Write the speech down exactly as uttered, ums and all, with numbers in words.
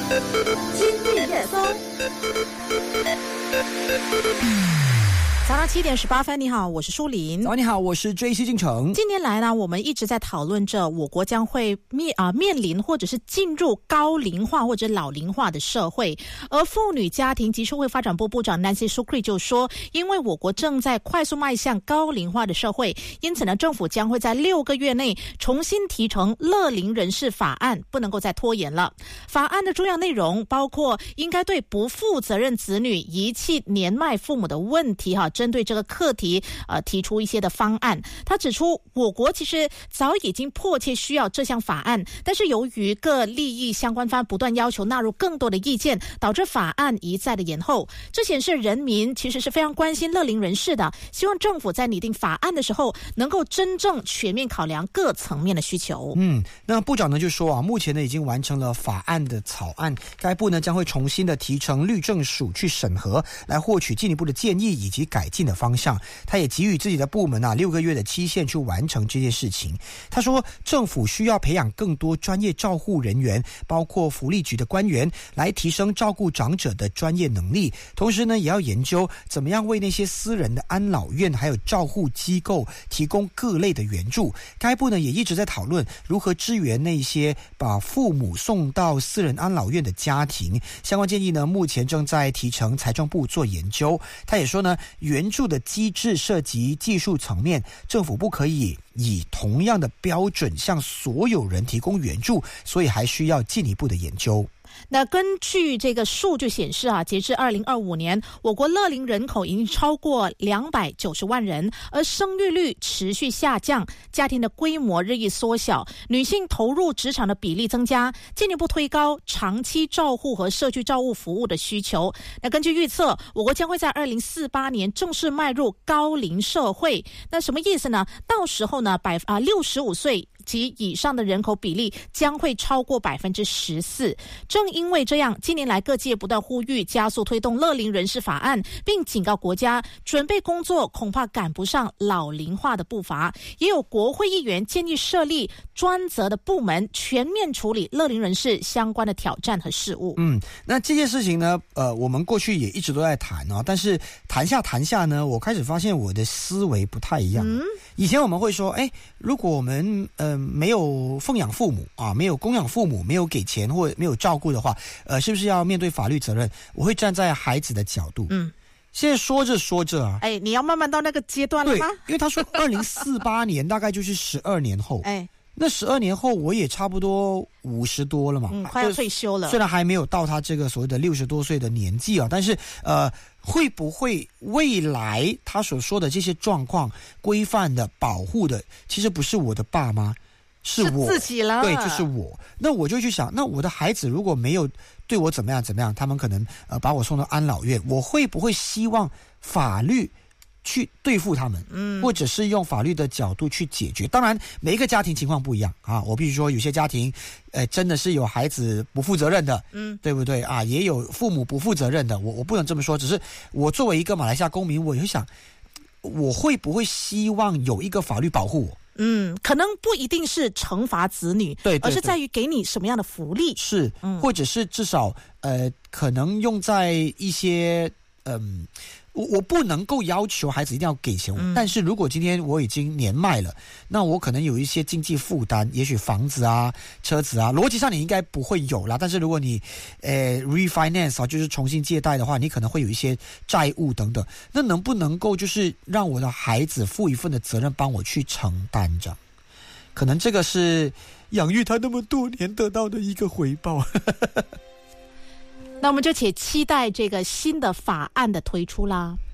今日热搜。 早上七点十八分，你好，我是舒琳。 早，你好，我是 J C 进城。 近年来呢，我们一直在讨论着我国将会面啊面临或者是进入高龄化或者老龄化的社会。而妇女家庭及社会发展部部长 Nancy Shukri 就说，因为我国正在快速迈向高龄化的社会，因此呢，政府将会在六个月内重新提成乐龄人士法案，不能够再拖延了。法案的重要内容包括应该对不负责任子女遗弃年迈父母的问题哈。针对这个课题呃提出一些的方案。他指出，我国其实早已经迫切需要这项法案，但是由于各利益相关方不断要求纳入更多的意见，导致法案一再的延后。这显示人民其实是非常关心乐龄人士的，希望政府在拟定法案的时候能够真正全面考量各层面的需求。 嗯，那部长呢就说啊，目前呢已经完成了法案的草案，该部呢将会重新的提呈律政署去审核，来获取进一步的建议以及改进的方向。他也给予自己的部门啊六个月的期限去完成这件事情。他说，政府需要培养更多专业照护人员，包括福利局的官员，来提升照顾长者的专业能力。同时呢，也要研究怎么样为那些私人的安老院还有照护机构提供各类的援助。该部呢也一直在讨论如何支援那些把父母送到私人安老院的家庭。相关建议呢，目前正在提呈财政部做研究。他也说呢，援助的机制涉及技术层面，政府不可以以同样的标准向所有人提供援助，所以还需要进一步的研究。 那根据这个数据显示啊，截至二零二五年，我国乐龄人口已经超过两百九十万人，而生育率持续下降，家庭的规模日益缩小，女性投入职场的比例增加，进一步推高长期照护和社区照护服务的需求。那根据预测，我国将会在二零四八年正式迈入高龄社会。那什么意思呢？到时候呢，百啊六十五岁及以上的人口比例将会超过百分之十四。正因为这样，近年来各界不断呼吁加速推动乐龄人士法案，并警告国家准备工作恐怕赶不上老龄化的步伐。也有国会议员建议设立专责的部门，全面处理乐龄人士相关的挑战和事务。 嗯，那这件事情呢，呃，我们过去也一直都在谈哦，但是谈下谈下呢，我开始发现我的思维不太一样。嗯，以前我们会说，哎，如果我们呃没有奉养父母啊，没有供养父母，没有给钱或没有照顾的话，呃，是不是要面对法律责任？我会站在孩子的角度。嗯，现在说着说着啊， 哎，你要慢慢到那个阶段了吗？ 对，因为他说二零四八年大概就是十二年后。哎。那十二年后我也差不多五十多了嘛， 嗯，快要退休了。 虽然还没有到他这个所谓的六十多岁的年纪啊，但是呃，会不会未来他所说的这些状况规范的保护的，其实不是我的爸妈，是我是自己了。 对，就是我。那我就去想，那我的孩子如果没有对我怎么样怎么样，他们可能呃把我送到安老院，我会不会希望法律去对付他们，嗯，或者是用法律的角度去解决。当然，每一个家庭情况不一样啊。我必须说，有些家庭，呃，真的是有孩子不负责任的，嗯，对不对啊？也有父母不负责任的。我我不能这么说，只是我作为一个马来西亚公民，我会想，我会不会希望有一个法律保护我？ 嗯，可能不一定是惩罚子女， 对，对对， 而是在于给你什么样的福利， 是，嗯，或者是至少呃，可能用在一些嗯。我我不能够要求孩子一定要给钱，嗯，但是如果今天我已经年迈了，那我可能有一些经济负担，也许房子啊、车子啊，逻辑上你应该不会有啦。但是如果你呃 refinance 啊，就是重新借贷的话，你可能会有一些债务等等。那能不能够就是让我的孩子负一份的责任，帮我去承担着？可能这个是养育他那么多年得到的一个回报。 那我们就且期待这个新的法案的推出啦。